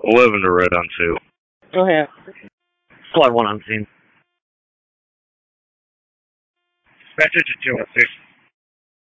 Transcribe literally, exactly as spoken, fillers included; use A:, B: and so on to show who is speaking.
A: eleven to red on two.
B: Go ahead.
C: Squad one on scene.
A: Message to two oh six.